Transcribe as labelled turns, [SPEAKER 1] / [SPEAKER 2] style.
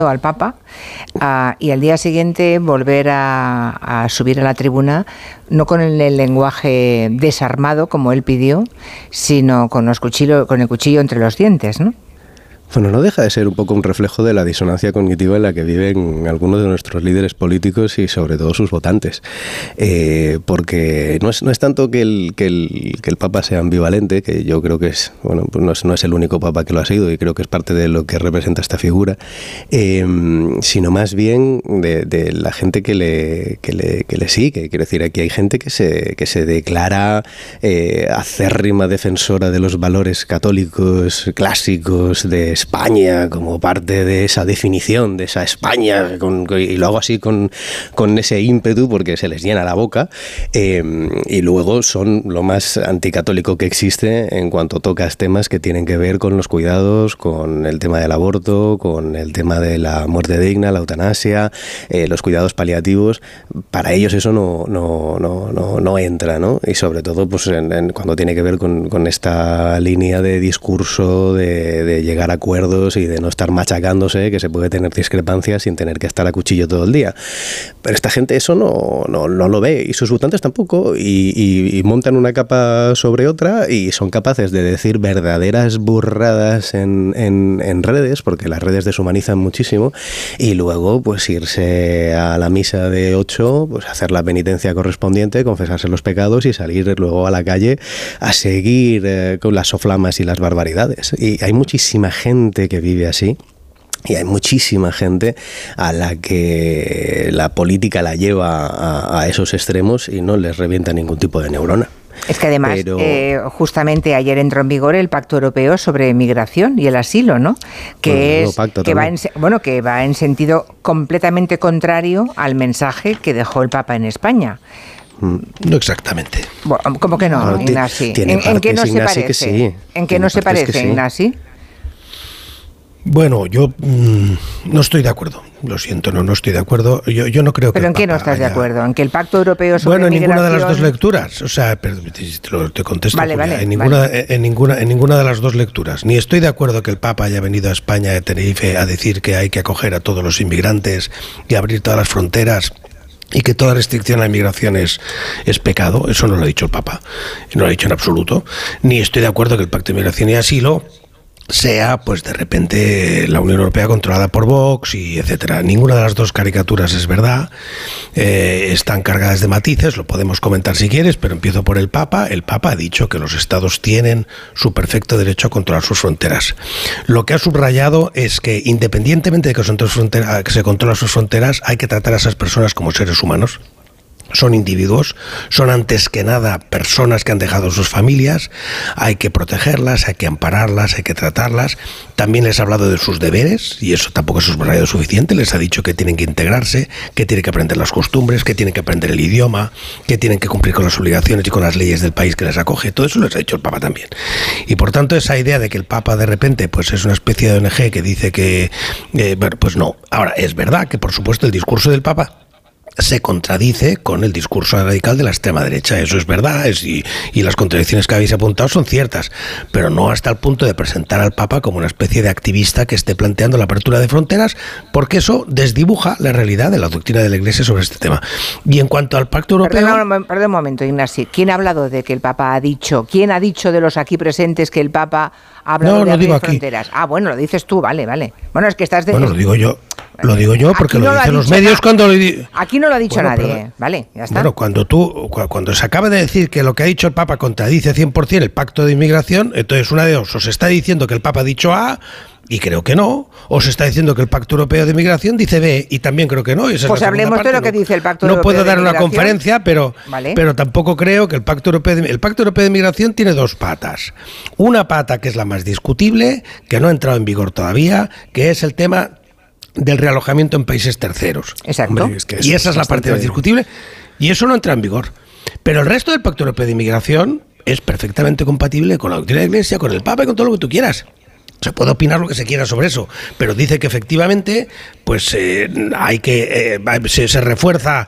[SPEAKER 1] al Papa y al día siguiente volver a subir a la tribuna, no con el lenguaje desarmado como él pidió, sino con el cuchillo entre los dientes, ¿no?
[SPEAKER 2] Bueno, no deja de ser un poco un reflejo de la disonancia cognitiva en la que viven algunos de nuestros líderes políticos y sobre todo sus votantes. Porque no es tanto que el Papa sea ambivalente, que yo creo que es, bueno, pues no es el único Papa que lo ha sido y creo que es parte de lo que representa esta figura, sino más bien de la gente que le sigue. Quiero decir, aquí hay gente que se declara acérrima defensora de los valores católicos clásicos de España, como parte de esa definición de esa España, y lo hago así con ese ímpetu porque se les llena la boca, y luego son lo más anticatólico que existe en cuanto tocas temas que tienen que ver con los cuidados, con el tema del aborto, con el tema de la muerte digna, la eutanasia, los cuidados paliativos. Para ellos eso no entra, ¿no? Y sobre todo pues cuando tiene que ver con esta línea de discurso de llegar a acuerdos y de no estar machacándose, que se puede tener discrepancias sin tener que estar a cuchillo todo el día. Pero esta gente eso no lo ve, y sus votantes tampoco, y montan una capa sobre otra y son capaces de decir verdaderas burradas en redes, porque las redes deshumanizan muchísimo, y luego pues irse a la misa de 8, pues hacer la penitencia correspondiente, confesarse los pecados y salir luego a la calle a seguir con las soflamas y las barbaridades. Y hay muchísima gente que vive así. Y hay muchísima gente a la que la política la lleva a esos extremos y no les revienta ningún tipo de neurona.
[SPEAKER 1] Es que además, justamente ayer entró en vigor el Pacto Europeo sobre Migración y el Asilo, ¿no? Que va en sentido completamente contrario al mensaje que dejó el Papa en España.
[SPEAKER 3] No exactamente.
[SPEAKER 1] Bueno, ¿cómo que no, Ignasi? ¿En qué no se parece?
[SPEAKER 2] Sí.
[SPEAKER 1] ¿En qué no se parece, Ignasi?
[SPEAKER 3] Bueno, yo no estoy de acuerdo. Lo siento, no estoy de acuerdo. Yo no creo que...
[SPEAKER 1] ¿Pero en qué no estás de acuerdo? ¿En que el Pacto Europeo sobre
[SPEAKER 3] Migración...
[SPEAKER 1] Bueno,
[SPEAKER 3] en ninguna de las dos lecturas. O sea, te contesto.
[SPEAKER 1] Vale,
[SPEAKER 3] en ninguna de las dos lecturas. Ni estoy de acuerdo que el Papa haya venido a España de Tenerife a decir que hay que acoger a todos los inmigrantes y abrir todas las fronteras y que toda restricción a la inmigración es pecado. Eso no lo ha dicho el Papa. No lo ha dicho en absoluto. Ni estoy de acuerdo que el Pacto de Migración y Asilo sea, pues de repente, la Unión Europea controlada por Vox y etcétera. Ninguna de las dos caricaturas es verdad. Están cargadas de matices, lo podemos comentar si quieres, pero empiezo por el Papa. El Papa ha dicho que los estados tienen su perfecto derecho a controlar sus fronteras. Lo que ha subrayado es que, independientemente de que se controlen sus fronteras, hay que tratar a esas personas como seres humanos. Son individuos, son antes que nada personas que han dejado sus familias, hay que protegerlas, hay que ampararlas, hay que tratarlas. También les ha hablado de sus deberes, y eso tampoco es subrayado suficiente. Les ha dicho que tienen que integrarse, que tienen que aprender las costumbres, que tienen que aprender el idioma, que tienen que cumplir con las obligaciones y con las leyes del país que les acoge. Todo eso les ha dicho el Papa también. Y por tanto, esa idea de que el Papa de repente pues es una especie de ONG que dice que... bueno, pues no. Ahora, es verdad que por supuesto el discurso del Papa se contradice con el discurso radical de la extrema derecha. Eso es verdad, y las contradicciones que habéis apuntado son ciertas, pero no hasta el punto de presentar al Papa como una especie de activista que esté planteando la apertura de fronteras, porque eso desdibuja la realidad de la doctrina de la Iglesia sobre este tema. Y en cuanto al Pacto Europeo...
[SPEAKER 1] Perdón un momento, Ignasi. ¿Quién ha hablado de que el Papa ha dicho? ¿Quién ha dicho de los aquí presentes que el Papa ha hablado de abrir fronteras? Ah, bueno, lo dices tú, vale. Bueno, es que estás...
[SPEAKER 3] Bueno, lo digo yo. Lo digo yo porque lo dicen los medios cuando...
[SPEAKER 1] Aquí no lo ha dicho nadie, ¿vale? Ya está.
[SPEAKER 3] Bueno, cuando se acaba de decir que lo que ha dicho el Papa contradice 100% el Pacto de Inmigración, entonces una de dos, o se está diciendo que el Papa ha dicho A, y creo que no, o se está diciendo que el Pacto Europeo de Migración dice B, y también creo que no. Y esa
[SPEAKER 1] pues
[SPEAKER 3] es la
[SPEAKER 1] hablemos
[SPEAKER 3] parte.
[SPEAKER 1] De lo que dice el Pacto Europeo de Migración.
[SPEAKER 3] No puedo dar una conferencia, pero tampoco creo que el Pacto Europeo de Migración tiene dos patas. Una pata que es la más discutible, que no ha entrado en vigor todavía, que es el tema del realojamiento en países terceros.
[SPEAKER 1] Exacto.
[SPEAKER 3] Hombre, y esa es la parte más discutible, y eso no entra en vigor. Pero el resto del Pacto Europeo de Inmigración es perfectamente compatible con la doctrina de la Iglesia, con el Papa y con todo lo que tú quieras. Se puede opinar lo que se quiera sobre eso, pero dice que efectivamente pues hay que se refuerza